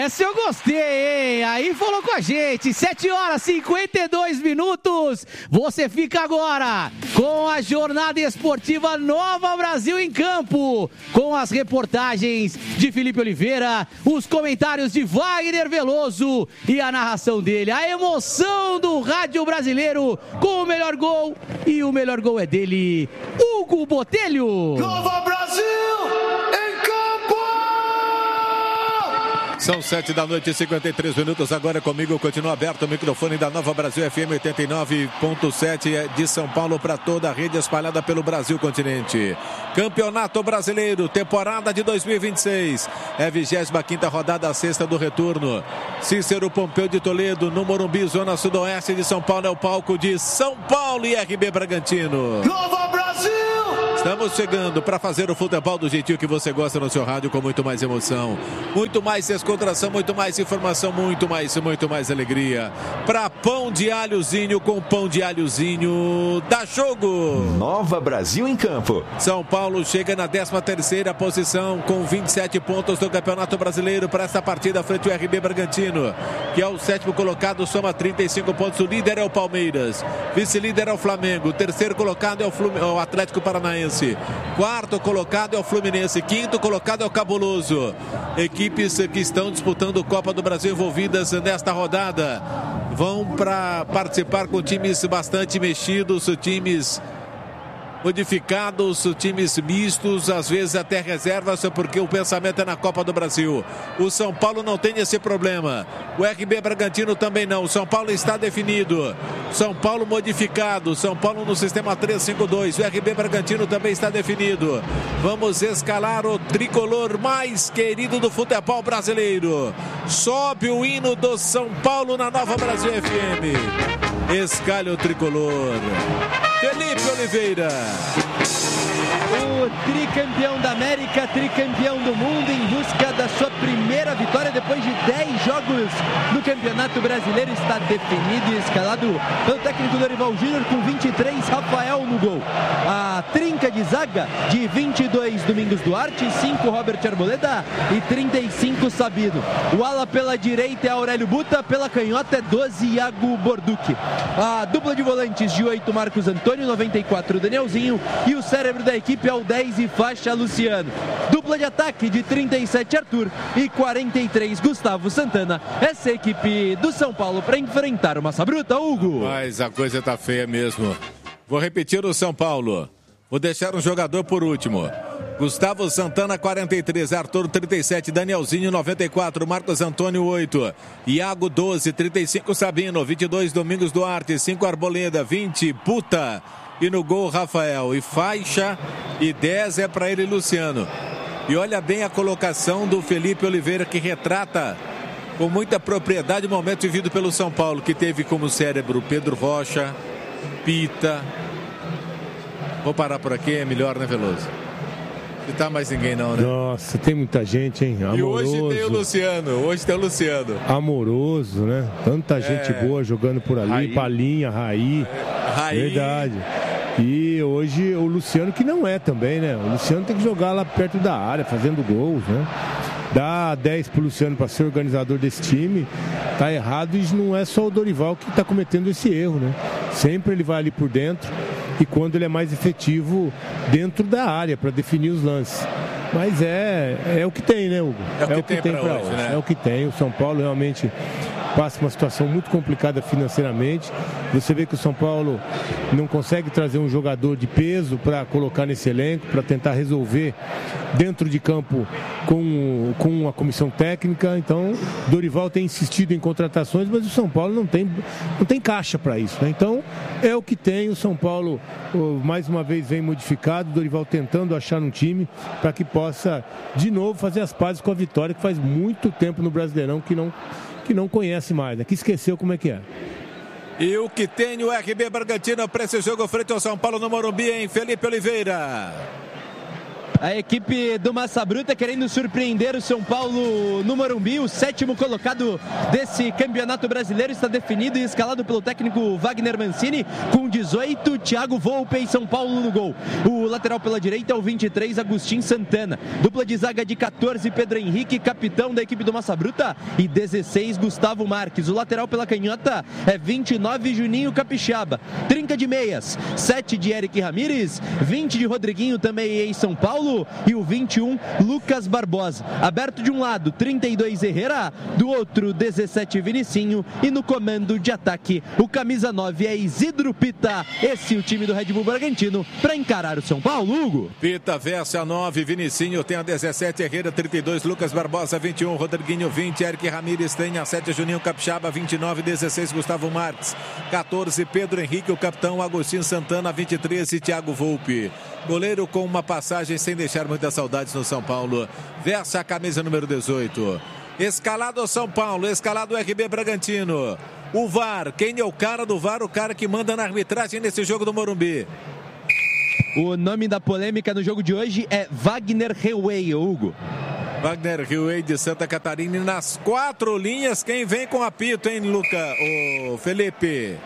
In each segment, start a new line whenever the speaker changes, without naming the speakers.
Essa eu gostei, hein? Aí falou com a gente. 7h52. Você fica agora com a jornada esportiva Nova Brasil em Campo, com as reportagens de Felipe Oliveira, os comentários de Wagner Veloso e a narração dele. A emoção do rádio brasileiro com o melhor gol. E o melhor gol é dele, Hugo Botelho.
Nova Brasil em campo!
São 7h53. Agora comigo continua aberto o microfone da Nova Brasil FM 89.7 de São Paulo para toda a rede espalhada pelo Brasil continente. Campeonato Brasileiro, temporada de 2026. É 25ª rodada, a sexta do retorno. Cícero Pompeu de Toledo, no Morumbi, zona sudoeste de São Paulo, é o palco de São Paulo e RB Bragantino.
Nova Brasil!
Estamos chegando para fazer o futebol do jeitinho que você gosta no seu rádio, com muito mais emoção, muito mais descontração, muito mais informação, muito mais alegria. Para Pão de Alhozinho, com Pão de Alhozinho, dá jogo!
Nova Brasil em Campo.
São Paulo chega na 13ª posição com 27 pontos do Campeonato Brasileiro para essa partida frente ao RB Bragantino, que é o 7º colocado, soma 35 pontos. O líder é o Palmeiras, vice-líder é o Flamengo, o 3º colocado é o Atlético Paranaense, 4º colocado é o Fluminense, 5º colocado é o Cabuloso. Equipes que estão disputando Copa do Brasil envolvidas nesta rodada vão para participar com times bastante mexidos, times modificados, times mistos, às vezes até reservas, porque o pensamento é na Copa do Brasil. O São Paulo não tem esse problema, o RB Bragantino também não. O São Paulo está definido, São Paulo modificado, São Paulo no sistema 3-5-2, o RB Bragantino também está definido. Vamos escalar o tricolor mais querido do futebol brasileiro. Sobe o hino do São Paulo na Nova Brasil FM. Escalhe o tricolor. Felipe Oliveira.
O tricampeão da América, tricampeão do mundo, em busca da sua primeira vitória depois de 10 jogos no Campeonato Brasileiro, está definido e escalado pelo técnico Dorival Júnior, com 23, Rafael no gol. A trinca de zaga de 22, Domingos Duarte, 5, Robert Arboleda e 35, Sabino. O ala pela direita é Aurélio Buta, pela canhota é 12, Iago Borducchi. A dupla de volantes de 8, Marcos Antônio, 94, Danielzinho, e o cérebro da equipe é o 10 e faixa, Luciano. Dupla de ataque de 37, Arthur, e 43, Gustavo Santana. Essa é a equipe do São Paulo para enfrentar o Massa Bruta, Hugo.
Mas a coisa tá feia mesmo. Vou repetir o São Paulo. Vou deixar um jogador por último. Gustavo Santana, 43, Arthur, 37, Danielzinho, 94, Marcos Antônio, 8, Iago, 12, 35, Sabino, 22, Domingos Duarte, 5, Arboleda, 20, Puta, e no gol, Rafael, e faixa, e 10 é para ele, Luciano. E olha bem a colocação do Felipe Oliveira, que retrata com muita propriedade o momento vivido pelo São Paulo, que teve como cérebro Pedro Rocha, Pita. Vou parar por aqui, é melhor, né, Veloso? Não tá mais ninguém não, né?
Nossa, tem muita gente, hein? Amoroso.
E hoje tem o Luciano.
Amoroso, né? Tanta gente boa jogando por ali, Raí. Palinha, Raí. Verdade. E hoje o Luciano, que não é também, né? O Luciano tem que jogar lá perto da área, fazendo gols, né? Dá 10 pro Luciano para ser organizador desse time, tá errado, e não é só o Dorival que tá cometendo esse erro, né? Sempre ele vai ali por dentro, e quando ele é mais efetivo dentro da área para definir os lances. Mas é o que tem, né, Hugo?
É o que tem para hoje, né?
É o que tem. O São Paulo realmente passa uma situação muito complicada financeiramente. Você vê que o São Paulo não consegue trazer um jogador de peso para colocar nesse elenco, para tentar resolver dentro de campo com a comissão técnica. Então, Dorival tem insistido em contratações, mas o São Paulo não tem caixa para isso, né? Então, é o que tem. O São Paulo, mais uma vez, vem modificado. Dorival tentando achar um time para que possa, de novo, fazer as pazes com a Vitória, que faz muito tempo no Brasileirão que não conhece mais, né? Que esqueceu como é que é.
E o que tem o RB Bragantino para esse jogo frente ao São Paulo no Morumbi, hein? Felipe Oliveira.
A equipe do Massa Bruta querendo surpreender o São Paulo no Morumbi. O 7º colocado desse campeonato brasileiro está definido e escalado pelo técnico Wagner Mancini com 18, Thiago Volpe e São Paulo no gol. O lateral pela direita é o 23, Agustin Santana. Dupla de zaga de 14, Pedro Henrique, capitão da equipe do Massa Bruta, e 16, Gustavo Marques. O lateral pela canhota é 29, Juninho Capixaba. Trinca de meias, 7 de Eric Ramírez, 20 de Rodriguinho, também em São Paulo, e o 21, Lucas Barbosa. Aberto de um lado, 32, Herrera, do outro, 17, Vinicinho, e no comando de ataque, o camisa 9 é Isidro Pita. Esse é o time do Red Bull Bragantino para encarar o São Paulo, Hugo.
Pita veste a 9, Vinicinho tem a 17, Herrera 32, Lucas Barbosa 21, Rodriguinho 20, Eric Ramírez tem a 7, Juninho Capixaba 29, 16, Gustavo Marques 14, Pedro Henrique, o capitão, Agostinho Santana 23 e Thiago Volpe. Goleiro com uma passagem sem deixar muitas saudades no São Paulo, veste a camisa número 18. Escalado São Paulo, escalado RB Bragantino. O VAR, quem é o cara do VAR? O cara que manda na arbitragem nesse jogo do Morumbi.
O nome da polêmica no jogo de hoje é Wagner Heuwey, Hugo.
Wagner Heuwey de Santa Catarina. E nas 4 linhas, quem vem com apito, hein, o Felipe?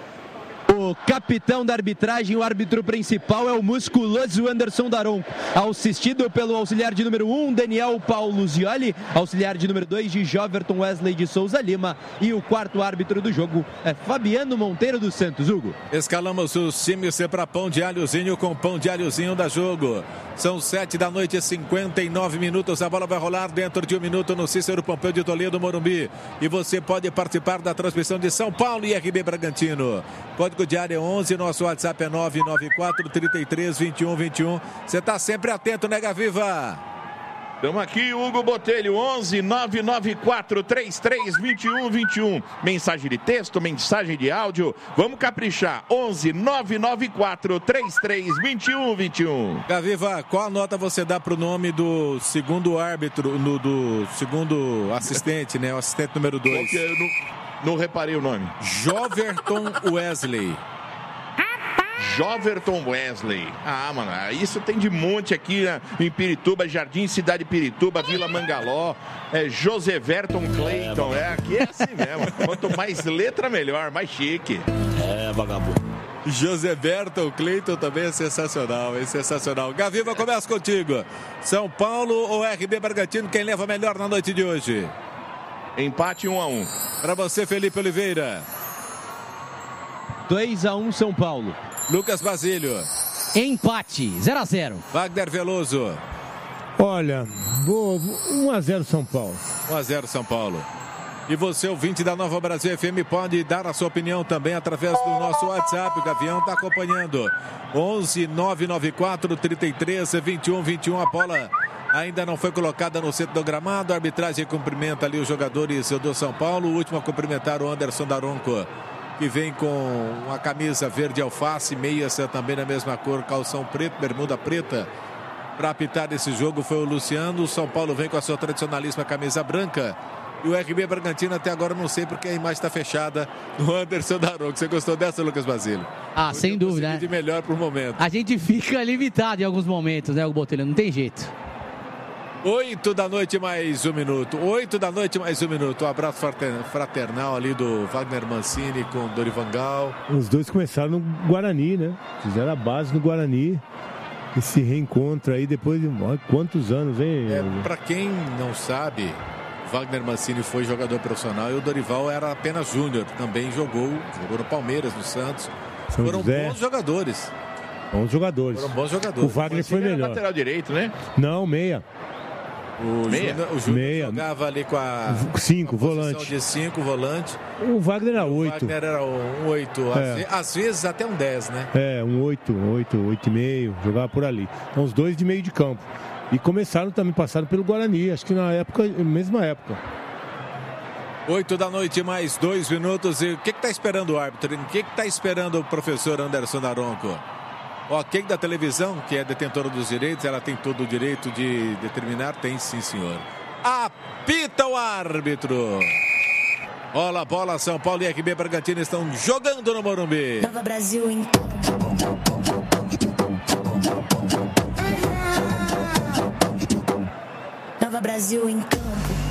O capitão da arbitragem, o árbitro principal é o musculoso Anderson Daronco, assistido pelo auxiliar de número 1, Daniel Paulo Zioli, auxiliar de número 2 de Joverton Wesley de Souza Lima, e o quarto árbitro do jogo é Fabiano Monteiro dos Santos, Hugo.
Escalamos os times para pão de alhozinho com pão de alhozinho da jogo. São 7 da noite e 59 minutos. A bola vai rolar dentro de 1 minuto no Cícero Pompeu de Toledo, Morumbi. E você pode participar da transmissão de São Paulo e RB Bragantino. Código de área 11, nosso WhatsApp é 994 33 21 21. Você está sempre atento, né, Gaviva?
Estamos aqui, Hugo Botelho, 11 994 33 21 21. Mensagem de texto, mensagem de áudio. Vamos caprichar. 11 994 33 21 21.
Gaviva, qual a nota você dá para o nome do segundo árbitro, do segundo assistente, né? O assistente número 2.
Eu não reparei o nome.
Joverton Wesley.
Joverton Wesley. Ah, mano, isso tem de monte aqui, né? Em Pirituba, Jardim Cidade Pirituba, Vila Mangaló, Joseverton Clayton. Aqui é assim mesmo. Quanto mais letra, melhor, mais chique.
Vagabundo. Joseverton Clayton também é sensacional, é sensacional. Gaviva, começa contigo. São Paulo ou RB Bragantino, quem leva melhor na noite de hoje?
Empate 1-1.
Para você, Felipe Oliveira.
2-1 São Paulo.
Lucas Basílio.
Empate, 0-0.
Wagner Veloso.
Olha, 1-0 São Paulo.
1-0 São Paulo. E você, ouvinte da Nova Brasil FM, pode dar a sua opinião também através do nosso WhatsApp. O Gavião está acompanhando. 11 994 33 21 21. A bola ainda não foi colocada no centro do gramado. A arbitragem cumprimenta ali os jogadores do São Paulo. O último a cumprimentar o Anderson Daronco, que vem com uma camisa verde alface, meias também na mesma cor, calção preto, bermuda preta. Para apitar esse jogo foi o Luciano. O São Paulo vem com a sua tradicionalíssima camisa branca. E o RB Bragantino até agora não sei porque a imagem está fechada do Anderson Daronco. Você gostou dessa, Lucas Basílio?
Ah, sem dúvida, né?
De melhor por momento.
A gente fica limitado em alguns momentos, né, o Botelho? Não tem jeito.
8 da noite mais 1 minuto. 8 da noite mais 1 minuto. Um abraço fraternal ali do Wagner Mancini com o Dorivangal.
Os dois começaram no Guarani, né? Fizeram a base no Guarani. Esse reencontro aí depois de quantos anos, hein?
Para quem não sabe, Wagner Mancini foi jogador profissional e o Dorival era apenas júnior. Também jogou no Palmeiras, no Santos. Foram bons jogadores.
Bons jogadores.
Foram bons jogadores.
O Wagner foi melhor.
Lateral direito, né?
Não, meia.
O Júnior jogava ali com a
5, volante.
De 5, volante.
O Wagner era 8.
O Wagner era um 8. Às vezes até um 10, né?
Um 8, 8,5. Jogava por ali. Então os dois de meio de campo. E começaram também, passaram pelo Guarani. Acho que na época, mesma época.
8 da noite mais 2 minutos. E o que está esperando o árbitro? O que está esperando o professor Anderson Daronco? Ok da televisão, que é detentora dos direitos, ela tem todo o direito de determinar? Tem sim, senhor. Apita o árbitro. Rola a bola, São Paulo e RB Bragantino estão jogando no Morumbi.
Nova Brasil em Brasil em campo.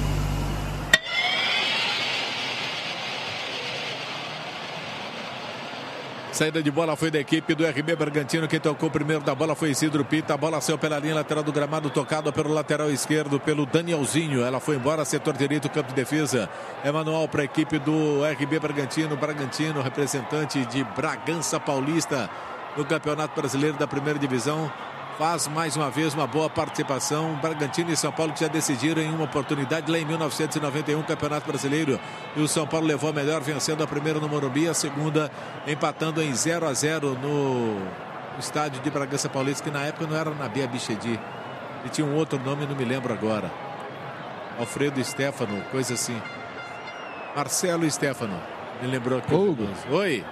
Saída de bola foi da equipe do RB Bragantino. Quem tocou primeiro da bola foi Isidro Pita. A bola saiu pela linha lateral do gramado, tocada pelo lateral esquerdo, pelo Danielzinho. Ela foi embora, setor direito, campo de defesa. É manual para a equipe do RB Bragantino. Bragantino, representante de Bragança Paulista no Campeonato Brasileiro da Primeira Divisão. Faz mais uma vez uma boa participação. Bragantino e São Paulo que já decidiram em uma oportunidade lá em 1991, Campeonato Brasileiro. E o São Paulo levou a melhor, vencendo a primeira no Morumbi, a segunda empatando em 0-0 no estádio de Bragança Paulista, que na época não era Nabi Abichedi. E tinha um outro nome, não me lembro agora. Alfredo Stefano, coisa assim. Marcelo Stefano. Me lembrou aqui. Oi.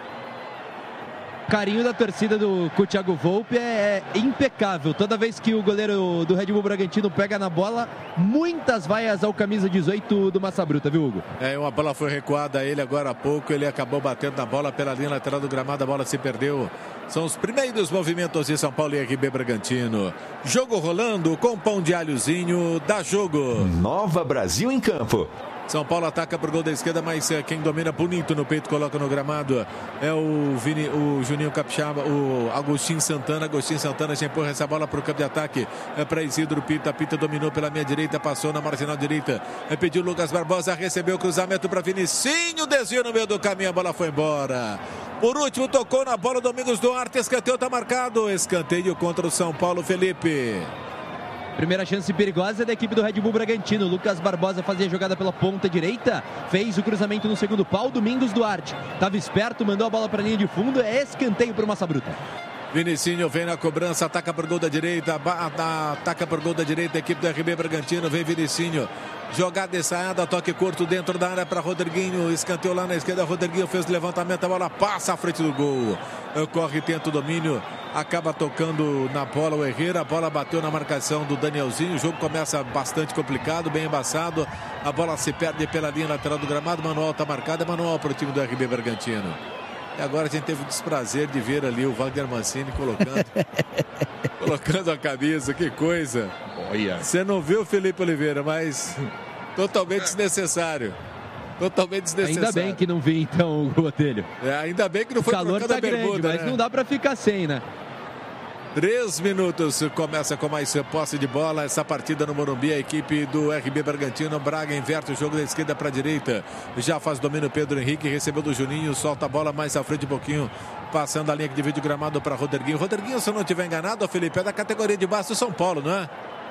Carinho da torcida com o Thiago Volpe é impecável. Toda vez que o goleiro do Red Bull Bragantino pega na bola, muitas vaias ao camisa 18 do Massa Bruta, viu, Hugo?
Uma bola foi recuada a ele agora há pouco. Ele acabou batendo na bola pela linha lateral do gramado. A bola se perdeu. São os primeiros movimentos de São Paulo e RB Bragantino. Jogo rolando com pão de alhozinho. Dá jogo.
Nova Brasil em campo.
São Paulo ataca pro gol da esquerda, mas quem domina bonito no peito, coloca no gramado é o Juninho Capixaba, o Agostinho Santana. Agostinho Santana já empurra essa bola pro campo de ataque. É para Isidro Pita. Pita dominou pela minha direita, passou na marginal direita. Pediu Lucas Barbosa, recebeu o cruzamento para Vinicinho, desvio no meio do caminho, a bola foi embora. Por último, tocou na bola Domingos Duarte, escanteio tá marcado. Escanteio contra o São Paulo, Felipe.
Primeira chance perigosa da equipe do Red Bull Bragantino. Lucas Barbosa fazia a jogada pela ponta direita. Fez o cruzamento no segundo pau. Domingos Duarte estava esperto, mandou a bola para a linha de fundo. É escanteio para o Massa Bruta.
Vinicinho vem na cobrança, ataca por gol da direita. Ataca por gol da direita a equipe do RB Bragantino. Vem Vinicinho. Jogada ensaiada, toque curto dentro da área para Rodriguinho. Escanteio lá na esquerda. Rodriguinho fez o levantamento. A bola passa à frente do gol. Corre, tenta o domínio. Acaba tocando na bola o Herrera. A bola bateu na marcação do Danielzinho. O jogo começa bastante complicado, bem embaçado. A bola se perde pela linha lateral do gramado. Manual está marcado. É manual para o time do RB Bragantino. E agora a gente teve o desprazer de ver ali o Wagner Mancini colocando a camisa. Que coisa. Você não viu, Felipe Oliveira, mas totalmente desnecessário. Totalmente desnecessário.
Ainda bem que não vi, então, o Botelho.
Ainda bem que não foi
trocando a bermuda, mas não dá para ficar sem, né?
3 minutos, começa com mais posse de bola essa partida no Morumbi. A equipe do RB Bragantino. Braga inverte o jogo da esquerda para a direita. Já faz domínio Pedro Henrique, recebeu do Juninho, solta a bola mais à frente um pouquinho, passando a linha que divide o gramado para Rodriguinho. Rodriguinho, se eu não estiver enganado, Felipe, é da categoria de base do São Paulo, não é?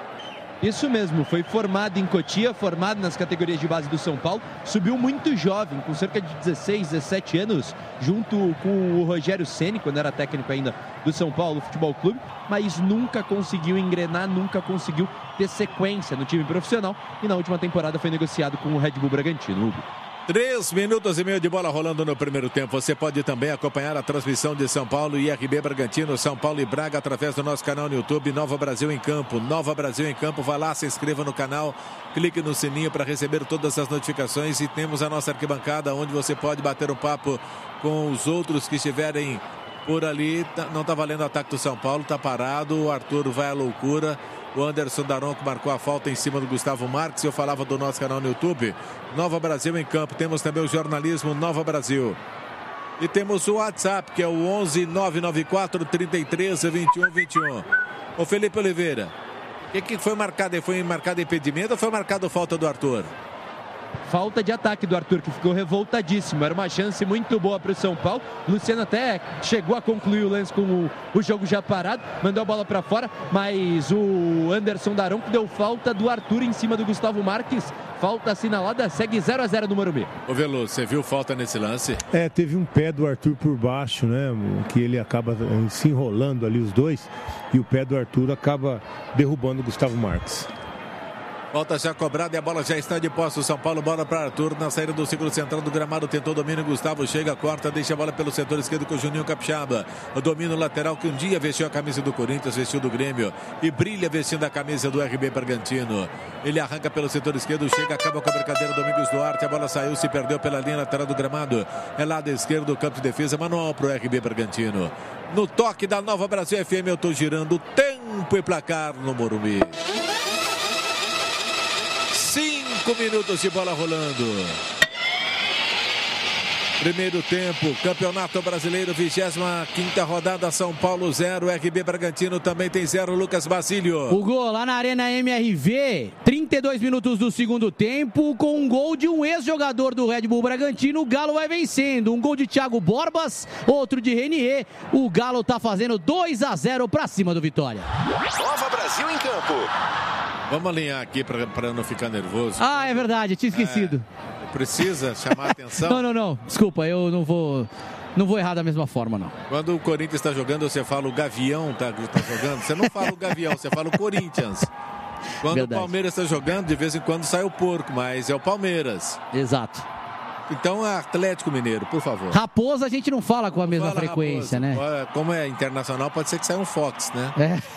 Isso mesmo, foi formado em Cotia, formado nas categorias de base do São Paulo, subiu muito jovem, com cerca de 16, 17 anos, junto com o Rogério Ceni, quando era técnico ainda do São Paulo Futebol Clube, mas nunca conseguiu engrenar, nunca conseguiu ter sequência no time profissional e na última temporada foi negociado com o Red Bull Bragantino. Hugo.
3 minutos e meio de bola rolando no primeiro tempo. Você pode também acompanhar a transmissão de São Paulo e RB Bragantino, São Paulo e Braga através do nosso canal no YouTube, Nova Brasil em Campo. Nova Brasil em Campo, vá lá, se inscreva no canal, clique no sininho para receber todas as notificações e temos a nossa arquibancada onde você pode bater um papo com os outros que estiverem por ali. Não está valendo o ataque do São Paulo, está parado, o Arthur vai à loucura. O Anderson Daronco marcou a falta em cima do Gustavo Marques. Eu falava do nosso canal no YouTube. Nova Brasil em Campo. Temos também o jornalismo Nova Brasil. E temos o WhatsApp, que é o 11 994 33 21 21. Ô Felipe Oliveira, o que foi marcado? Foi marcado impedimento ou foi marcado falta do Arthur?
Falta de ataque do Arthur, que ficou revoltadíssimo. Era uma chance muito boa para o São Paulo. Luciano até chegou a concluir o lance com o jogo já parado, mandou a bola para fora, mas o Anderson Daronco deu falta do Arthur em cima do Gustavo Marques. Falta assinalada, segue 0-0 no Morumbi.
Ô Veloso, você viu falta nesse lance?
Teve um pé do Arthur por baixo, né? Que ele acaba se enrolando ali os dois e o pé do Arthur acaba derrubando o Gustavo Marques.
Falta já cobrada e a bola já está de posse. O São Paulo, bola para Arthur na saída do círculo central do gramado. Tentou domínio. Gustavo chega, corta, deixa a bola pelo setor esquerdo com o Juninho Capixaba. O domínio lateral que um dia vestiu a camisa do Corinthians, vestiu do Grêmio e brilha vestindo a camisa do RB Bragantino. Ele arranca pelo setor esquerdo, chega, acaba com a brincadeira. Domingos Duarte, a bola saiu, se perdeu pela linha lateral do gramado. É lado esquerdo do campo de defesa, manual para o RB Bragantino. No toque da Nova Brasil FM, eu estou girando tempo e placar no Morumbi. 5 minutos de bola rolando. Primeiro tempo, Campeonato Brasileiro, 25ª rodada, São Paulo 0, RB Bragantino também tem 0, Lucas Basílio.
O gol lá na Arena MRV, 32 minutos do segundo tempo, com um gol de um ex-jogador do Red Bull Bragantino, o Galo vai vencendo. Um gol de Thiago Borbas, outro de Renier. O Galo tá fazendo 2-0 pra cima do Vitória.
Nova Brasil em campo.
Vamos alinhar aqui para não ficar nervoso.
Ah, é verdade, eu tinha esquecido.
Precisa chamar a atenção.
Não. Desculpa, eu não vou errar da mesma forma, não.
Quando o Corinthians está jogando, você fala o Gavião tá jogando. Você não fala o Gavião, você fala o Corinthians. Quando verdade. O Palmeiras está jogando, de vez em quando sai o porco, mas é o Palmeiras.
Exato.
Então, Atlético Mineiro, por favor.
Raposa a gente não fala com a mesma frequência,
Raposa,
né?
Como é internacional, pode ser que saia um Fox, né?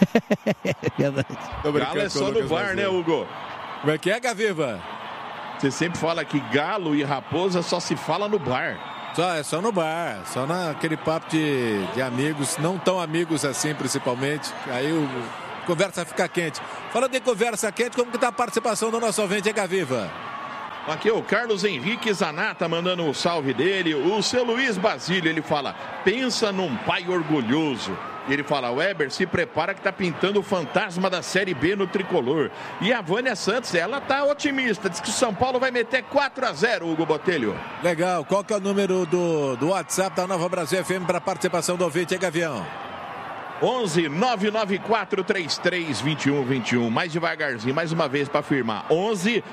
É verdade.
Galo é só no VAR, né, Hugo?
Como é que é, Gaviva?
Você sempre fala que Galo e Raposa só se fala no bar.
É só no bar, só naquele papo de amigos, não tão amigos assim, principalmente. Aí conversa fica quente. Falando em conversa quente, como que tá a participação do nosso ouvinte, hein, Gaviva?
Aqui o Carlos Henrique Zanata mandando o salve dele. O seu Luiz Basílio, ele fala, pensa num pai orgulhoso. Ele fala, Weber, se prepara que tá pintando o fantasma da Série B no tricolor. E a Vânia Santos, ela tá otimista, diz que o São Paulo vai meter 4-0, Hugo Botelho.
Legal, qual que é o número do WhatsApp da Nova Brasil FM para participação do ouvinte, hein, Gavião?
11 994 33 21 21. Mais devagarzinho, mais uma vez para afirmar. 11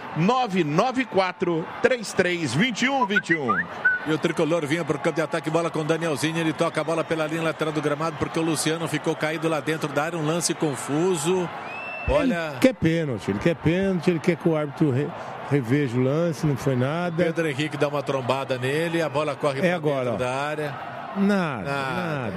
994 33 21 21.
E o tricolor vinha para o campo de ataque, bola com o Danielzinho. Ele toca a bola pela linha lateral do gramado porque o Luciano ficou caído lá dentro da área. Um lance confuso. Olha.
Ele quer pênalti, ele quer que o árbitro reveja o lance, não foi nada.
Pedro Henrique dá uma trombada nele, a bola corre para dentro da área.
Nada,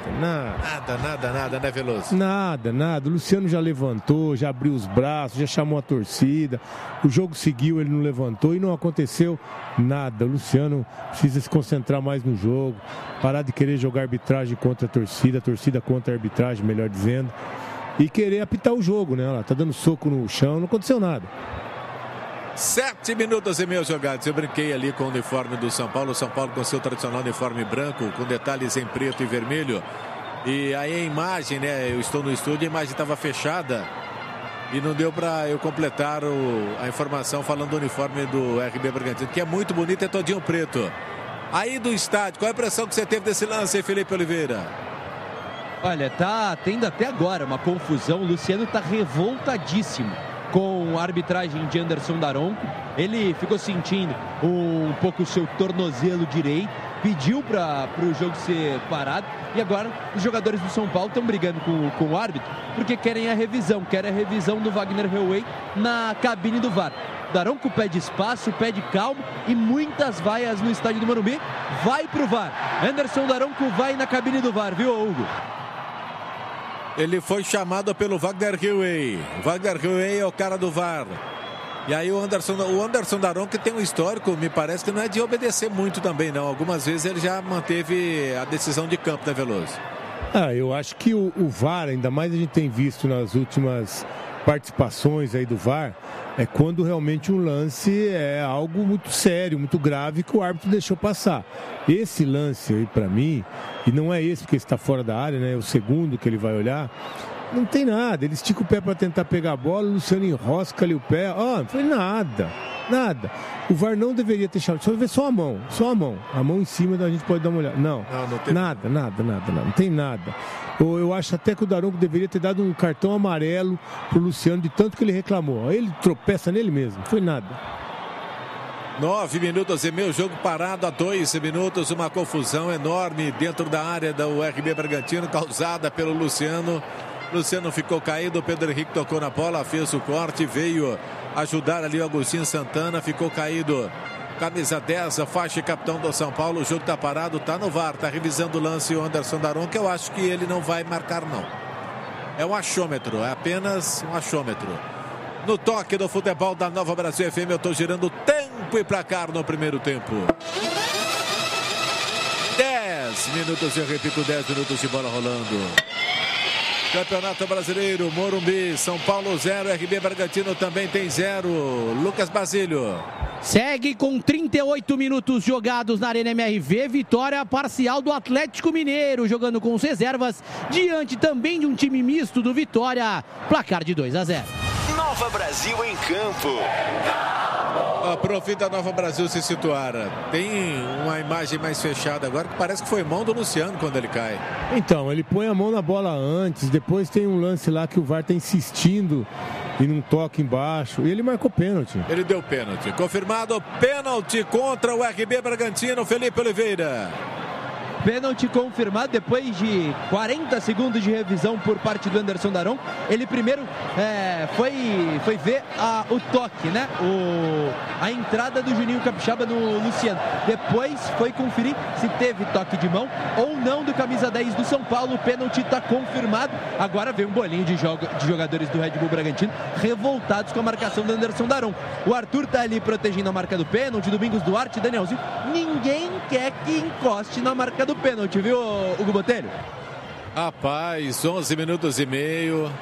né, Veloso?
Nada. O Luciano já levantou, já abriu os braços, já chamou a torcida. O jogo seguiu, ele não levantou e não aconteceu nada. O Luciano precisa se concentrar mais no jogo, parar de querer jogar arbitragem contra a torcida contra a arbitragem, melhor dizendo, e querer apitar o jogo, né? Ela tá dando soco no chão, não aconteceu nada.
7 minutos e meio jogados. Eu brinquei ali com o uniforme do São Paulo. O São Paulo com seu tradicional uniforme branco, com detalhes em preto e vermelho. E aí a imagem, né? Eu estou no estúdio, a imagem estava fechada. E não deu para eu completar a informação falando do uniforme do RB Bragantino, que é muito bonito, é todinho preto. Aí do estádio, qual é a impressão que você teve desse lance, Felipe Oliveira?
Olha, tá tendo até agora uma confusão. O Luciano tá revoltadíssimo com a arbitragem de Anderson Daronco. Ele ficou sentindo um pouco o seu tornozelo direito, pediu para o jogo ser parado, e agora os jogadores do São Paulo estão brigando com o árbitro porque querem a revisão do Wagner Hellway na cabine do VAR. Daronco pede espaço, pede calma e muitas vaias no estádio do Morumbi. Vai pro VAR. Anderson Daronco vai na cabine do VAR, viu, Hugo?
Ele foi chamado pelo Wagner Hellway. Wagner Hellway é o cara do VAR. E aí o Anderson Daronco tem um histórico, me parece que não é de obedecer muito também, não. Algumas vezes ele já manteve a decisão de campo, né, Veloso?
Eu acho que o VAR, ainda mais a gente tem visto nas últimas participações aí do VAR, é quando realmente um lance é algo muito sério, muito grave, que o árbitro deixou passar. Esse lance aí, pra mim, e não é esse porque está fora da área, né? É o segundo que ele vai olhar. Não tem nada, ele estica o pé para tentar pegar a bola, o Luciano enrosca ali o pé. Não foi nada. O VAR não deveria ter chamado, só ver só a mão. A mão em cima, a gente pode dar uma olhada. Não tem nada, não tem nada. Eu acho até que o Daronco deveria ter dado um cartão amarelo pro Luciano, de tanto que ele reclamou. Ele tropeça nele mesmo, não foi nada.
9 minutos e meio, jogo parado há 2 minutos, uma confusão enorme dentro da área do RB Bragantino, causada pelo Luciano. Luciano ficou caído, o Pedro Henrique tocou na bola, fez o corte, veio ajudar ali o Agostinho Santana, ficou caído. Camisa 10, faixa e capitão do São Paulo, o jogo tá parado, tá no VAR, tá revisando o lance o Anderson Daronco, eu acho que ele não vai marcar não. É um achômetro, é apenas um achômetro. No toque do futebol da Nova Brasil FM, eu tô girando tempo e placar no primeiro tempo. 10 minutos, eu repito, 10 minutos de bola rolando. Campeonato Brasileiro, Morumbi, São Paulo 0, RB Bragantino também tem 0. Lucas Basílio.
Segue com 38 minutos jogados na Arena MRV, vitória parcial do Atlético Mineiro, jogando com os reservas, diante também de um time misto do Vitória, placar de 2-0.
Nova Brasil em campo.
Profita Nova Brasil se situar. Tem uma imagem mais fechada agora que parece que foi mão do Luciano quando ele cai.
Então, ele põe a mão na bola antes, depois tem um lance lá que o VAR está insistindo e não toca embaixo, e ele marcou pênalti.
Ele deu pênalti. Confirmado, pênalti contra o RB Bragantino, Felipe Oliveira.
Pênalti confirmado depois de 40 segundos de revisão por parte do Anderson Daronco. Ele primeiro foi ver o toque, né? A entrada do Juninho Capixaba no Luciano. Depois foi conferir se teve toque de mão ou não do camisa 10 do São Paulo. O pênalti está confirmado. Agora vem um bolinho de jogadores do Red Bull Bragantino revoltados com a marcação do Anderson Daronco. O Arthur tá ali protegendo a marca do pênalti, Domingos Duarte, Danielzinho. Ninguém quer que encoste na marca do pênalti, viu, Hugo Botelho?
Rapaz, 11 minutos e meio.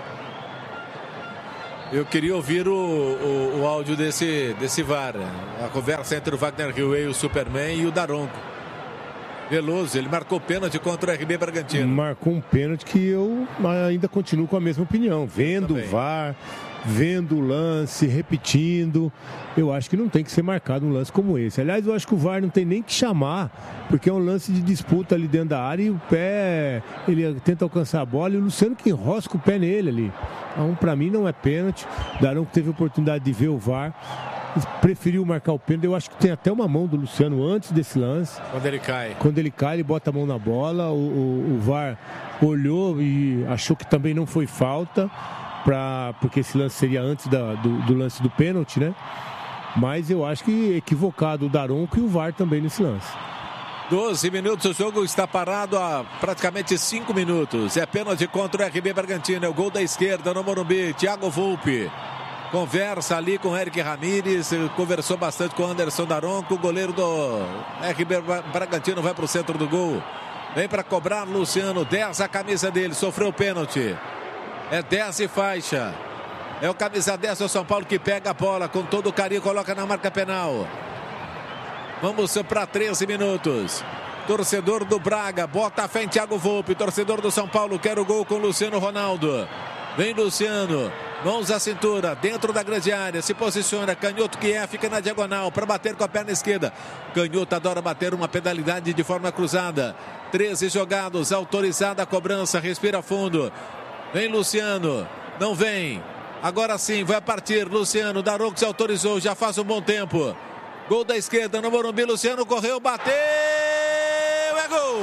Eu queria ouvir o áudio desse VAR. A conversa entre o Wagner Riuê, o Superman, e o Daronco. Veloso, ele marcou pênalti contra o RB Bragantino.
Marcou um pênalti que eu ainda continuo com a mesma opinião. Vendo o VAR, vendo o lance, repetindo, eu acho que não tem que ser marcado um lance como esse. Aliás, eu acho que o VAR não tem nem que chamar, porque é um lance de disputa ali dentro da área e o pé, ele tenta alcançar a bola e o Luciano que enrosca o pé nele ali. Então, pra mim não é pênalti. Daronco teve a oportunidade de ver o VAR, preferiu marcar o pênalti. Eu acho que tem até uma mão do Luciano antes desse lance.
Quando ele cai.
Quando ele cai, ele bota a mão na bola. O VAR olhou e achou que também não foi falta, porque esse lance seria antes do lance do pênalti, né? Mas eu acho que equivocado o Daronco e o VAR também nesse lance.
12 minutos, o jogo está parado há praticamente 5 minutos. É pênalti contra o RB Bragantino, é o gol da esquerda no Morumbi. Thiago Volpi conversa ali com o Eric Ramírez, conversou bastante com o Anderson Daronco. O goleiro do RB Bragantino vai para o centro do gol. Vem para cobrar Luciano, 10 a camisa dele, sofreu pênalti. É 10 e faixa. É o camisa 10 do São Paulo que pega a bola com todo o carinho, coloca na marca penal. Vamos para 13 minutos. Torcedor do Braga, bota a fé em Thiago Volpi. Torcedor do São Paulo quer o gol com Luciano Ronaldo. Vem Luciano, mãos à cintura, dentro da grande área, se posiciona, canhoto que fica na diagonal para bater com a perna esquerda. Canhoto adora bater uma penalidade de forma cruzada. 13 jogados, autorizada a cobrança, respira fundo. Vem Luciano, não vem. Agora sim, vai partir Luciano, Daronco se autorizou, já faz um bom tempo. Gol da esquerda no Morumbi, Luciano correu, bateu, é gol!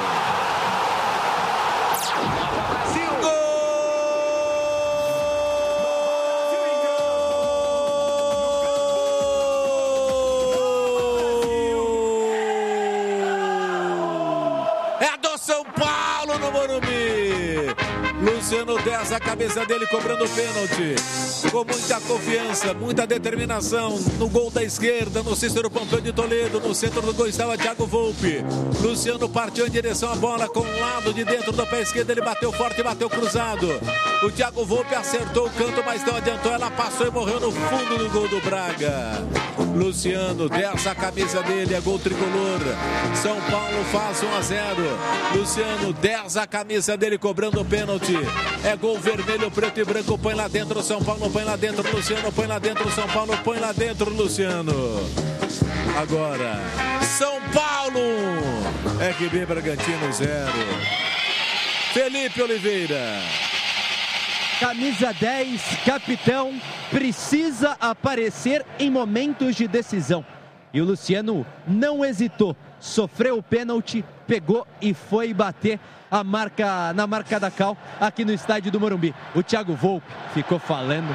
É do São Paulo no Morumbi! Luciano 10, a cabeça dele cobrando o pênalti. Com muita confiança, muita determinação. No gol da esquerda, no Cícero Pompeu de Toledo. No centro do gol estava Thiago Volpi. Luciano partiu em direção à bola com o lado de dentro do pé esquerdo. Ele bateu forte, bateu cruzado. O Thiago Volpi acertou o canto, mas não adiantou. Ela passou e morreu no fundo do gol do Braga. Luciano, 10 a camisa dele, é gol tricolor. São Paulo faz 1-0. Luciano, 10 a camisa dele, cobrando o pênalti. É gol vermelho, preto e branco, põe lá dentro São Paulo, põe lá dentro Luciano, põe lá dentro São Paulo, põe lá dentro Luciano. Agora, São Paulo, RB Bragantino 0. Felipe Oliveira.
Camisa 10, capitão, precisa aparecer em momentos de decisão. E o Luciano não hesitou, sofreu o pênalti, pegou e foi bater na marca da Cal aqui no estádio do Morumbi. O Thiago Volpi ficou falando,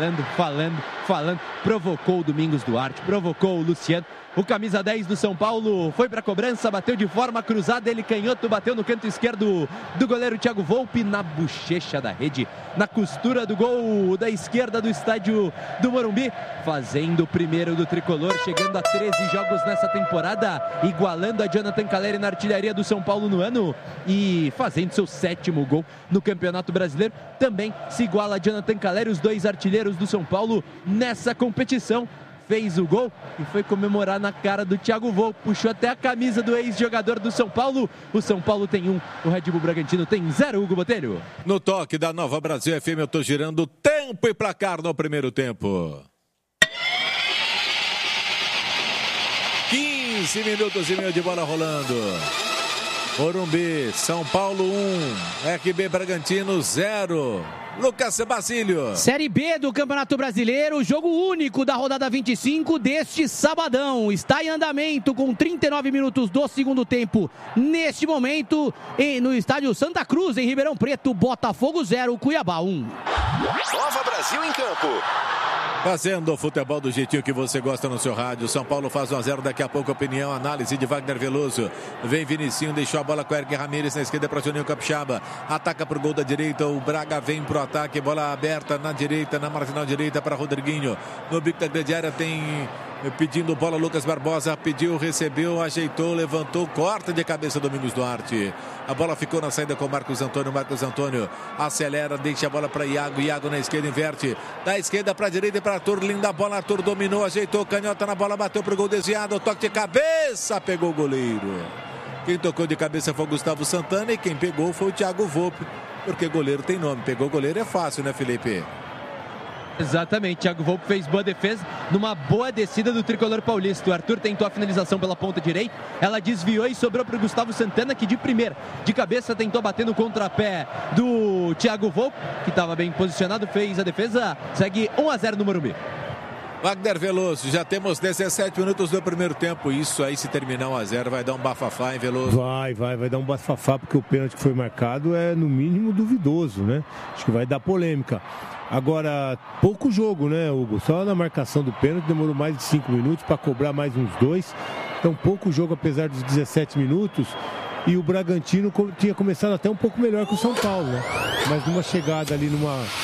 provocou o Domingos Duarte, provocou o Luciano. O camisa 10 do São Paulo foi para a cobrança, bateu de forma cruzada, ele canhoto, bateu no canto esquerdo do goleiro Thiago Volpi, na bochecha da rede, na costura do gol da esquerda do estádio do Morumbi, fazendo o primeiro do tricolor, chegando a 13 jogos nessa temporada, igualando a Jonathan Calleri na artilharia artilharia do São Paulo no ano e fazendo seu 7º gol no Campeonato Brasileiro. Também se iguala a Jonathan Calleri, os 2 artilheiros do São Paulo nessa competição. Fez o gol e foi comemorar na cara do Thiago Volpi, puxou até a camisa do ex-jogador do São Paulo. O São Paulo tem 1, o Red Bull Bragantino tem 0, Hugo Botelho.
No toque da Nova Brasil FM, eu tô girando tempo e placar no primeiro tempo. 15 minutos e meio de bola rolando. Morumbi, São Paulo 1, RB Bragantino 0. Lucas Basílio.
Série B do Campeonato Brasileiro, jogo único da rodada 25 deste sabadão. Está em andamento com 39 minutos do segundo tempo. Neste momento, no estádio Santa Cruz, em Ribeirão Preto, Botafogo 0, Cuiabá 1.
Nova Brasil em campo.
Fazendo o futebol do jeitinho que você gosta no seu rádio. São Paulo faz 1-0, daqui a pouco opinião, análise de Wagner Veloso. Vem Vinicinho, deixou a bola com o Eric Ramírez na esquerda para o Juninho Capixaba. Ataca pro gol da direita, o Braga vem pro ataque, bola aberta na direita, na marginal direita para Rodriguinho. No bico da grande área tem... Pedindo bola, Lucas Barbosa pediu, recebeu, ajeitou, levantou, corta de cabeça Domingos Duarte. A bola ficou na saída com Marcos Antônio acelera, deixa a bola para Iago na esquerda, inverte, da esquerda para a direita e para Arthur, linda bola, Arthur dominou, ajeitou, canhota na bola, bateu pro gol desviado, toque de cabeça, pegou o goleiro. Quem tocou de cabeça foi o Gustavo Santana e quem pegou foi o Thiago Volpi, porque goleiro tem nome, pegou goleiro é fácil, né, Felipe?
Exatamente, Thiago Volpi fez boa defesa numa boa descida do tricolor paulista. O Arthur tentou a finalização pela ponta direita, ela desviou e sobrou para o Gustavo Santana, que de primeira, de cabeça, tentou bater no contrapé do Thiago Volpi, que estava bem posicionado, fez a defesa, segue 1-0 no Morumbi.
Wagner Veloso, já temos 17 minutos do primeiro tempo. Isso aí, se terminar 1-0, vai dar um bafafá, hein, Veloso?
Vai dar um bafafá, porque o pênalti que foi marcado é, no mínimo, duvidoso, né? Acho que vai dar polêmica. Agora, pouco jogo, né, Hugo? Só na marcação do pênalti demorou mais de 5 minutos para cobrar mais uns 2. Então, pouco jogo, apesar dos 17 minutos. E o Bragantino tinha começado até um pouco melhor que o São Paulo, né? Mas numa chegada ali,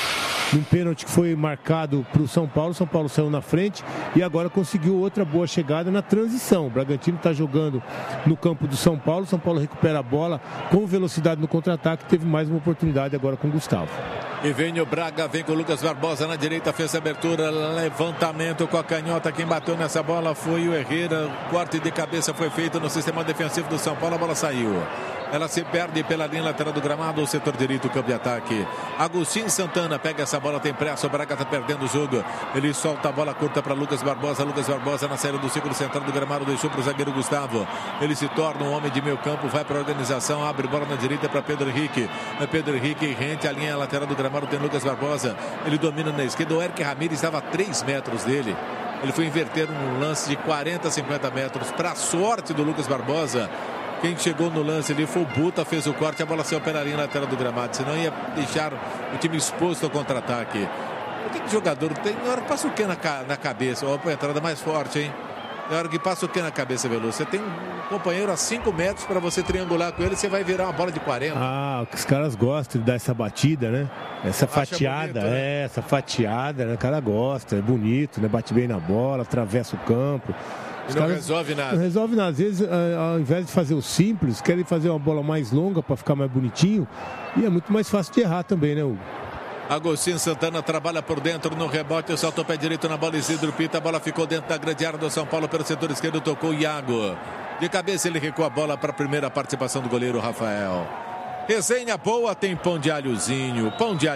num pênalti que foi marcado para o São Paulo saiu na frente e agora conseguiu outra boa chegada na transição. O Bragantino está jogando no campo do São Paulo recupera a bola com velocidade no contra-ataque, teve mais uma oportunidade agora com o Gustavo.
E vem o Braga, vem com o Lucas Barbosa na direita, fez a abertura, levantamento com a canhota, quem bateu nessa bola foi o Herrera, corte de cabeça foi feito no sistema defensivo do São Paulo, a bola saiu. Ela se perde pela linha lateral do gramado, o setor direito, o campo de ataque. Agostinho Santana pega essa bola, tem pressa, o Braga está perdendo o jogo. Ele solta a bola curta para Lucas Barbosa na saída do círculo central do gramado, deixou para o zagueiro Gustavo. Ele se torna um homem de meio campo, vai para a organização, abre bola na direita para Pedro Henrique. Pedro Henrique rente a linha lateral do gramado, tem Lucas Barbosa. Ele domina na esquerda, o Eric Ramírez estava a 3 metros dele. Ele foi inverter um lance de 40, 50 metros. Para a sorte do Lucas Barbosa, quem chegou no lance ali foi o Buta, fez o corte, a bola saiu pela linha lateral do gramado, senão ia deixar o time exposto ao contra-ataque. Tem que jogador, tem hora que passa o que na cabeça, ó, a entrada mais forte, hein? Tem hora que passa o que na cabeça, Veloso? Você tem um companheiro a 5 metros para você triangular com ele, você vai virar uma bola de 40.
Ah, os caras gostam de dar essa batida, né? Essa fatiada, bonito, né? Essa fatiada, né? O cara gosta, é bonito, né? Bate bem na bola, atravessa o campo.
E não resolve nada.
Não resolve nada. Às vezes, ao invés de fazer o simples, querem fazer uma bola mais longa para ficar mais bonitinho. E é muito mais fácil de errar também, né, Hugo?
Agostinho Santana trabalha por dentro no rebote, solta o pé direito na bola, Isidro Pita, a bola ficou dentro da grande área do São Paulo pelo setor esquerdo, tocou Iago. De cabeça ele recua a bola para a primeira participação do goleiro Rafael. Resenha boa, tem pão de alhozinho,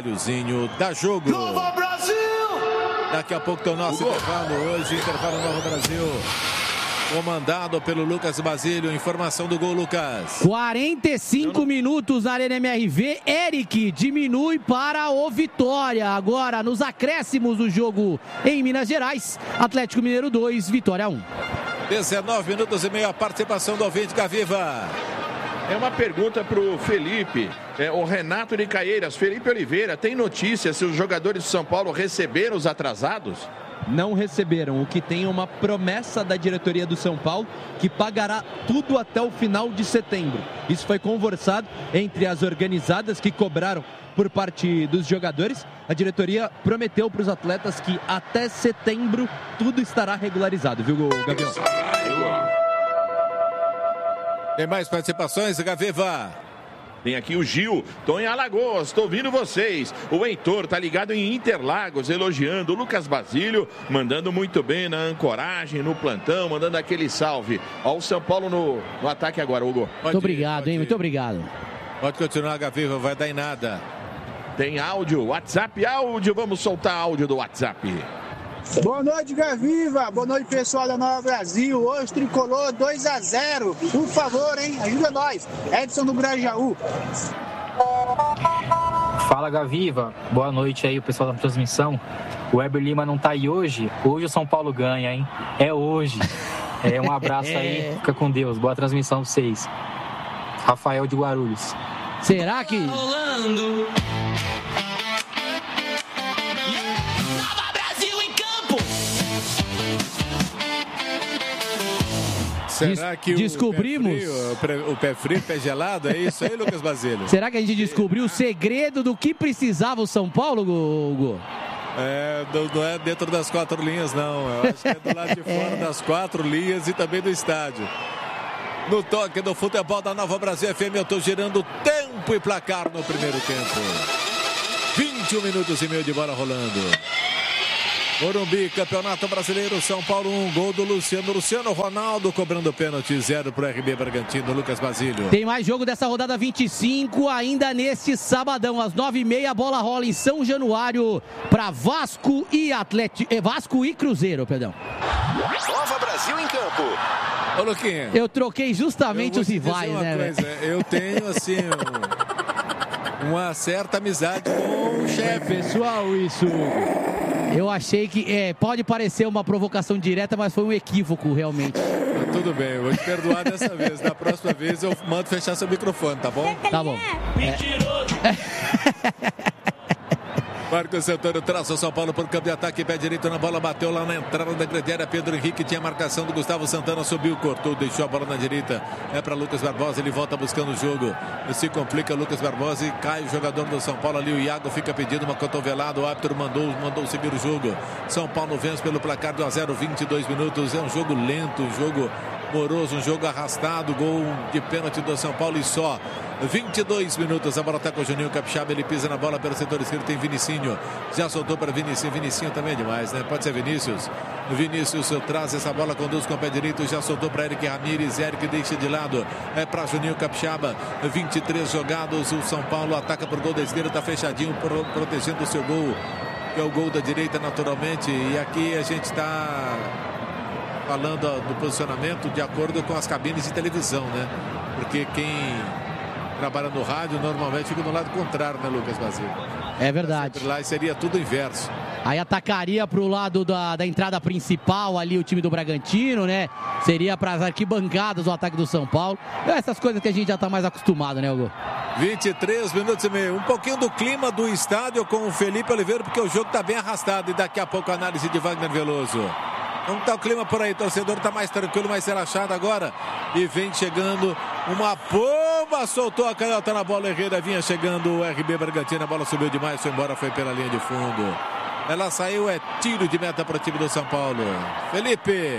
dá jogo.
Nova Brasil!
Daqui a pouco tem o nosso intervalo hoje, intervalo Nova Brasil. Comandado pelo Lucas Basílio, informação do gol, Lucas.
45 minutos na Arena MRV, Eric diminui para o Vitória. Agora nos acréscimos do jogo em Minas Gerais, Atlético Mineiro 2, Vitória 1.
19 minutos e meio, a participação do ouvinte Gaviva.
É uma pergunta para o Felipe, o Renato de Caieiras. Felipe Oliveira, tem notícia se os jogadores de São Paulo receberam os atrasados?
Não receberam. O que tem é uma promessa da diretoria do São Paulo que pagará tudo até o final de setembro. Isso foi conversado entre as organizadas que cobraram por parte dos jogadores. A diretoria prometeu para os atletas que até setembro tudo estará regularizado, viu, Gabriel?
Tem mais participações, Gaviva?
Tem aqui o Gil, tô em Alagoas, tô ouvindo vocês. O Heitor tá ligado em Interlagos, elogiando o Lucas Basílio, mandando muito bem na ancoragem, no plantão, mandando aquele salve. Ó o São Paulo no ataque agora, Hugo.
Muito obrigado, hein? Muito obrigado.
Pode continuar, Gaviva, vai dar em nada.
Tem áudio, WhatsApp áudio, vamos soltar áudio do WhatsApp.
Boa noite, Gaviva. Boa noite, pessoal da Nova Brasil. Hoje tricolor 2-0. Por favor, hein? Ajuda nós. Edson do Grajaú.
Fala, Gaviva. Boa noite aí, o pessoal da transmissão. O Weber Lima não tá aí hoje. Hoje o São Paulo ganha, hein? É hoje. Um abraço aí. Fica com Deus. Boa transmissão pra vocês. Rafael de Guarulhos.
Será que...
Será que
descobrimos
o pé frio, pé gelado, é isso aí, Lucas Basílio?
Será que a gente descobriu o segredo do que precisava o São Paulo, Hugo?
Não é dentro das 4 linhas, não. Eu acho que é do lado de fora das 4 linhas e também do estádio. No toque do futebol da Nova Brasil FM, eu estou girando tempo e placar no primeiro tempo. 21 minutos e meio de bola rolando. Morumbi, Campeonato Brasileiro, São Paulo 1, gol do Luciano Ronaldo cobrando pênalti, 0 para o RB Bragantino, Lucas Basílio.
Tem mais jogo dessa rodada 25, ainda neste sabadão, às 9h30, a bola rola em São Januário para Vasco e Cruzeiro, perdão.
Nova Brasil em campo.
Ô, Luquinha.
Eu troquei justamente os rivais, né?
Eu tenho, assim, uma certa amizade com o chefe.
Pessoal, isso...
Eu achei que pode parecer uma provocação direta, mas foi um equívoco, realmente.
Tudo bem, eu vou te perdoar dessa vez. Da próxima vez eu mando fechar seu microfone, tá bom?
Tá bom.
Mentiroso! Marcos Antônio traz o São Paulo para o campo de ataque, pé direito na bola, bateu lá na entrada da grande área. Pedro Henrique tinha a marcação do Gustavo Santana, subiu, cortou, deixou a bola na direita. É para Lucas Barbosa, ele volta buscando o jogo. Se complica Lucas Barbosa e cai o jogador do São Paulo ali. O Iago fica pedindo uma cotovelada, o árbitro mandou seguir o jogo. São Paulo vence pelo placar de 1-0, 22 minutos. É um jogo lento, um jogo moroso, um jogo arrastado. Gol de pênalti do São Paulo e só. 22 minutos, a bola está com o Juninho Capixaba, ele pisa na bola pelo setor esquerdo, tem Vinicinho, já soltou para Vinicinho também é demais, né? Pode ser Vinícius traz essa bola, conduz com o pé direito, já soltou para Eric Ramírez, Eric deixa de lado, é para Juninho Capixaba, 23 jogados, o São Paulo ataca por gol da esquerda, está fechadinho, protegendo o seu gol, que é o gol da direita naturalmente, e aqui a gente está falando do posicionamento de acordo com as cabines de televisão, né? Porque quem trabalha no rádio normalmente fica no lado contrário, né, Lucas Basílio?
É verdade.
Lá seria tudo inverso.
Aí atacaria pro lado da entrada principal ali o time do Bragantino, né? Seria para as arquibancadas o ataque do São Paulo. Essas coisas que a gente já tá mais acostumado, né, Hugo?
23 minutos e meio. Um pouquinho do clima do estádio com o Felipe Oliveira, porque o jogo tá bem arrastado. E daqui a pouco a análise de Wagner Veloso. Como tá o clima por aí? O torcedor tá mais tranquilo, mais relaxado agora. E vem chegando uma pomba, soltou a canhota na bola. Herrera vinha chegando o RB Bragantino. A bola subiu demais, foi embora, foi pela linha de fundo. Ela saiu, é tiro de meta para o time do São Paulo. Felipe.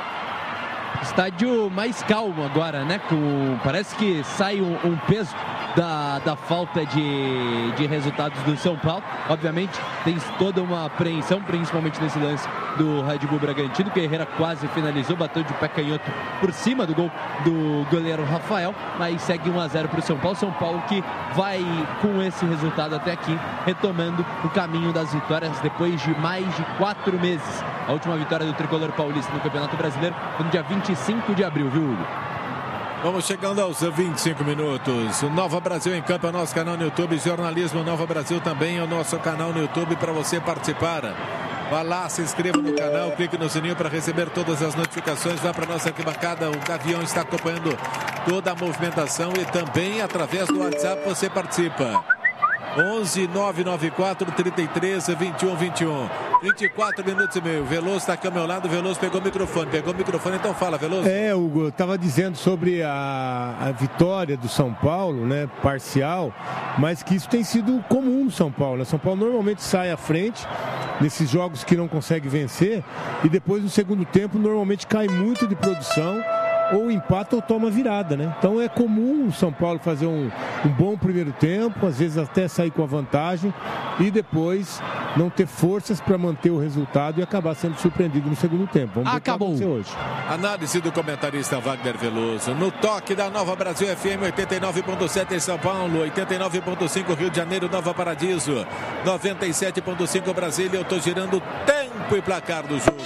Estádio mais calmo agora, né? Parece que sai um peso da falta de resultados do São Paulo. Obviamente tem toda uma apreensão, principalmente nesse lance do Red Bull Bragantino, que Herrera quase finalizou, bateu de pé canhoto por cima do gol do goleiro Rafael, mas segue 1-0 para o São Paulo. São Paulo que vai com esse resultado até aqui, retomando o caminho das vitórias depois de mais de 4 meses. A última vitória do tricolor paulista no Campeonato Brasileiro foi no dia 25 de abril, viu, Hugo?
Vamos chegando aos 25 minutos. O Nova Brasil em Campo é o nosso canal no YouTube. Jornalismo Nova Brasil também é o nosso canal no YouTube para você participar. Vá lá, se inscreva no canal, clique no sininho para receber todas as notificações. Vá para a nossa arquibancada. O Gavião está acompanhando toda a movimentação e também através do WhatsApp você participa. 11 994 33 21 21. 24 minutos e meio. Veloso está aqui ao meu lado. Veloso pegou o microfone, então fala, Veloso.
Hugo, eu estava dizendo sobre a vitória do São Paulo, né, parcial, mas que isso tem sido comum no São Paulo, né? São Paulo normalmente sai à frente nesses jogos que não consegue vencer e depois no segundo tempo normalmente cai muito de produção ou empata ou toma virada, né? Então é comum o São Paulo fazer um bom primeiro tempo, às vezes até sair com a vantagem e depois não ter forças para manter o resultado e acabar sendo surpreendido no segundo tempo. Vamos ver o que vai acontecer hoje.
Análise do comentarista Wagner Veloso. No toque da Nova Brasil FM 89.7 em São Paulo, 89.5 Rio de Janeiro, Nova Paradiso, 97.5 Brasília. Eu tô girando tempo e placar do jogo.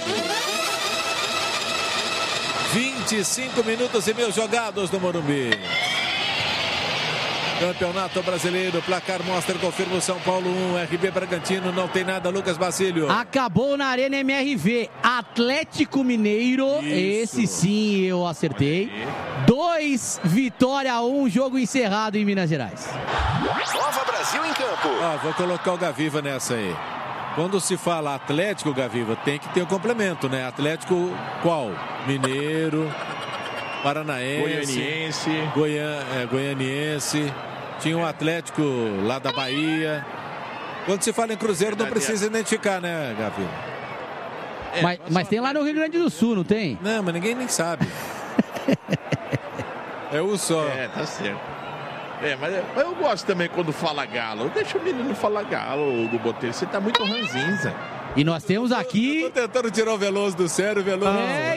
25 minutos e meio jogados no Morumbi. Campeonato Brasileiro, placar mostra, confirma o São Paulo 1, RB Bragantino, não tem nada, Lucas Basílio.
Acabou na Arena MRV, Atlético Mineiro,
Isso.
Esse sim eu acertei. 2, Vitória 1, jogo encerrado em Minas Gerais.
Nova Brasil em campo.
Vou colocar o Gaviva nessa aí. Quando se fala Atlético, Gaviva, tem que ter um complemento, né? Atlético qual? Mineiro, Paranaense, Goianiense. Tinha um Atlético lá da Bahia. Quando se fala em Cruzeiro, não precisa identificar, né, Gaviva?
Mas tem lá no Rio Grande do Sul, não tem?
Não, mas ninguém nem sabe. É um só.
Tá certo. Mas eu gosto também quando fala Galo. Deixa o menino falar Galo, Hugo Botelho. Você tá muito ranzinza.
E nós temos aqui...
Eu tô tentando tirar o Veloso do sério, Veloso.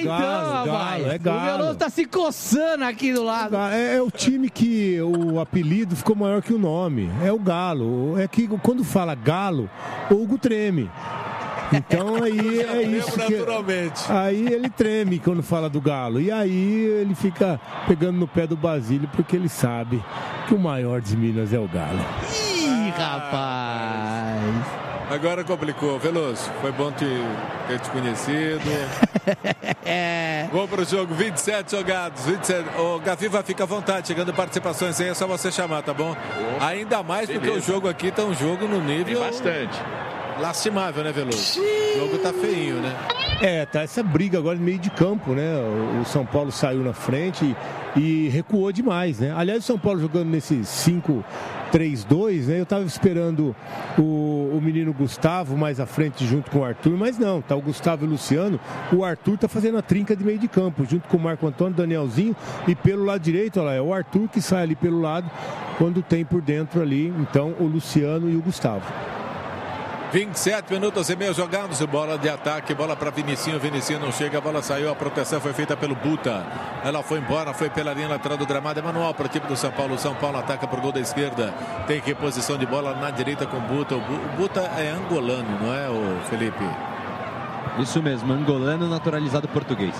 Galo.
O Veloso tá se coçando aqui do lado.
É o time que o apelido ficou maior que o nome. É o Galo. É que quando fala Galo, o Hugo treme. Então aí é isso que...
naturalmente.
Aí ele treme quando fala do Galo. E aí ele fica pegando no pé do Basílio porque ele sabe que o maior de Minas é o Galo.
Ih, rapaz...
Agora complicou. Veloso, foi bom ter te conhecido. Vamos pro jogo, 27 jogados. 27. O Gaviva, fica à vontade, chegando participações aí, é só você chamar, tá bom? Ainda mais porque o jogo aqui tá um jogo no nível...
Tem bastante.
Lastimável, né, Veloso? O jogo tá feinho, né?
Tá essa briga agora no meio de campo, né? O São Paulo saiu na frente e recuou demais, né? Aliás, o São Paulo jogando nesse 5-3-2, né? Eu tava esperando o menino Gustavo mais à frente junto com o Arthur, mas não, tá o Gustavo e o Luciano. O Arthur tá fazendo a trinca de meio de campo, junto com o Marco Antônio, Danielzinho, e pelo lado direito, olha lá, é o Arthur que sai ali pelo lado, quando tem por dentro ali, então, o Luciano e o Gustavo.
27 minutos e meio jogados, bola de ataque, bola para Vinicinho não chega, a bola saiu, a proteção foi feita pelo Buta, ela foi embora, foi pela linha lateral do gramado, é manual para o time do São Paulo. O São Paulo ataca por gol da esquerda, tem reposição de bola na direita com o Buta. O Buta é angolano, não é, o Felipe?
Isso mesmo, angolano naturalizado português.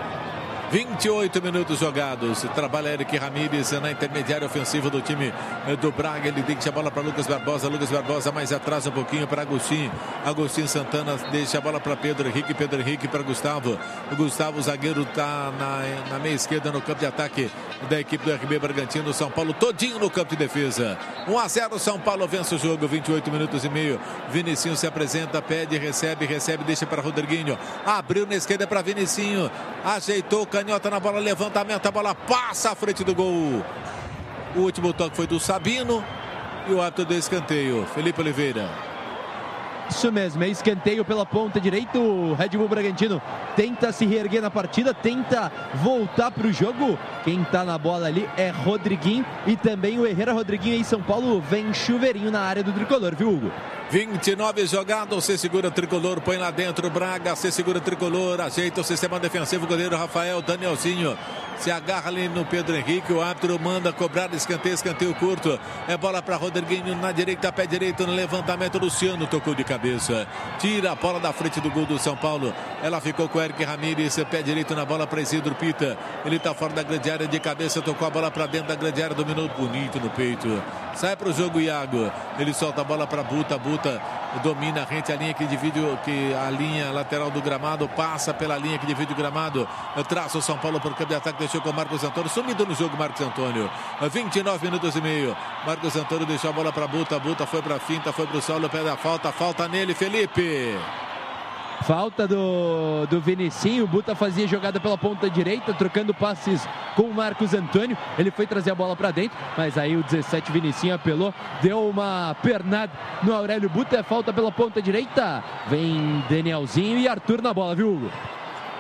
28 minutos jogados. Trabalha Eric Ramírez na intermediária ofensiva do time do Braga. Ele deixa a bola para Lucas Barbosa. Lucas Barbosa mais atrás um pouquinho para Agostinho. Agostinho Santana deixa a bola para Pedro Henrique. Pedro Henrique para Gustavo. O Gustavo, o zagueiro, está na meia esquerda no campo de ataque da equipe do RB Bragantino. São Paulo todinho no campo de defesa. 1-0, São Paulo vence o jogo. 28 minutos e meio. Vinicinho se apresenta, pede, recebe, deixa para Rodriguinho. Abriu na esquerda para Vinicinho. Ajeitou, canhota na bola, levantamento, a bola passa à frente do gol. O último toque foi do Sabino e o árbitro do escanteio, Felipe Oliveira.
Isso mesmo, é escanteio pela ponta direita. O Red Bull Bragantino tenta se reerguer na partida, tenta voltar para o jogo. Quem está na bola ali é Rodriguinho e também o Herrera. Rodriguinho em São Paulo vem chuveirinho na área do tricolor, viu, Hugo?
29 jogados, você segura o tricolor, põe lá dentro o Braga, você segura o tricolor, ajeita o sistema defensivo, o goleiro Rafael, Danielzinho se agarra ali no Pedro Henrique, o árbitro manda cobrar escanteio curto, é bola para Rodriguinho na direita, pé direito no levantamento, Luciano tocou de cabeça, tira a bola da frente do gol do São Paulo, ela ficou com o Eric Ramírez, pé direito na bola para Isidro Pita, ele tá fora da grande área de cabeça, tocou a bola para dentro da grande área, dominou bonito no peito, sai pro jogo Iago, ele solta a bola para Buta domina, rente a linha que divide a linha lateral do gramado, passa pela linha que divide o gramado, traça o São Paulo para o campo de ataque, deixou com o Marcos Antônio, sumido no jogo Marcos Antônio, 29 minutos e meio, Marcos Antônio deixou a bola para Buta foi para a finta, foi para o solo, pé da falta nele, Felipe.
Falta do Vinicinho, o Buta fazia jogada pela ponta direita, trocando passes com o Marcos Antônio, ele foi trazer a bola para dentro, mas aí o 17 Vinicinho apelou, deu uma pernada no Aurélio Buta, é falta pela ponta direita, vem Danielzinho e Arthur na bola, viu, Hugo?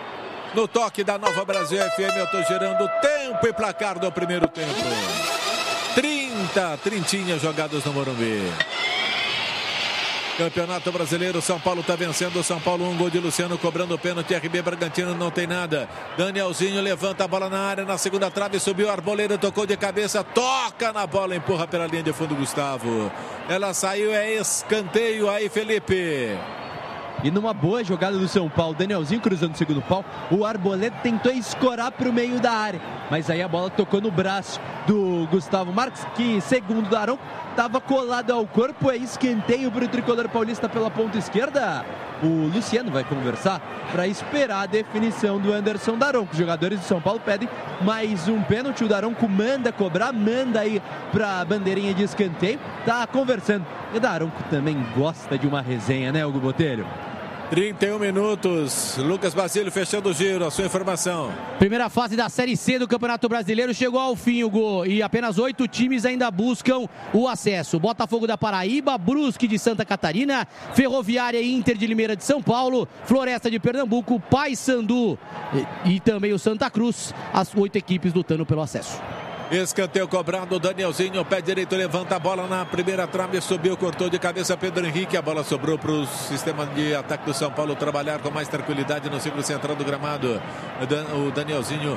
no toque da Nova Brasil FM. Eu tô girando o tempo e placar do primeiro tempo. 30 jogadas no Morumbi. Campeonato Brasileiro, São Paulo está vencendo. São Paulo, 1 gol de Luciano, cobrando o pênalti. RB Bragantino não tem nada. Danielzinho levanta a bola na área, na segunda trave, subiu Arboleda, tocou de cabeça, toca na bola, empurra pela linha de fundo Gustavo. Ela saiu, é escanteio aí, Felipe.
E numa boa jogada do São Paulo, Danielzinho cruzando o segundo pau, o Arboleda tentou escorar para o meio da área, mas aí a bola tocou no braço do Gustavo Marques, que segundo o Daronco, estava colado ao corpo. É escanteio para o tricolor paulista pela ponta esquerda. O Luciano vai conversar para esperar a definição do Anderson Daronco. Os jogadores do São Paulo pedem mais um pênalti. O Daronco manda cobrar, manda aí para a bandeirinha de escanteio. Tá conversando. E o Daronco também gosta de uma resenha, né, Hugo Botelho?
31 minutos, Lucas Basílio fechando o giro, a sua informação.
Primeira fase da Série C do Campeonato Brasileiro chegou ao fim, Hugo, e apenas 8 times ainda buscam o acesso. Botafogo da Paraíba, Brusque de Santa Catarina, Ferroviária e Inter de Limeira de São Paulo, Floresta de Pernambuco, Paysandu e também o Santa Cruz, as 8 equipes lutando pelo acesso.
Escanteio cobrado, Danielzinho, pé direito, levanta a bola na primeira trave, subiu, cortou de cabeça Pedro Henrique, a bola sobrou para o sistema de ataque do São Paulo trabalhar com mais tranquilidade no círculo central do gramado. O Danielzinho